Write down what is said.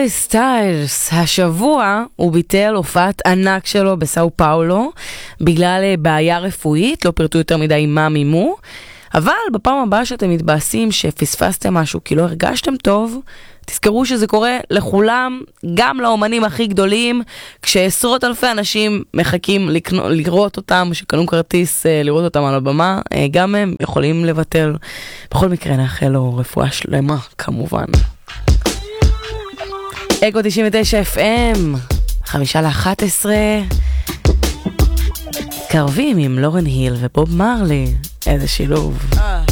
הארי סטיילס, השבוע הוא ביטל הופעת ענק שלו בסאו פאולו, בגלל בעיה רפואית, לא פרטו יותר מדי מה מימו, אבל בפעם הבאה שאתם מתבאסים שפספסתם משהו כי לא הרגשתם טוב, תזכרו שזה קורה לכולם, גם לאומנים הכי גדולים, כשעשרות אלפי אנשים מחכים לראות אותם, שקנו כרטיס לראות אותם על הבמה, גם הם יכולים לבטל. בכל מקרה נאחל לו רפואה שלמה, כמובן. אקו 99 FM, 5:11, קרבים עם לורן היל ובוב מרלי, איזה שילוב.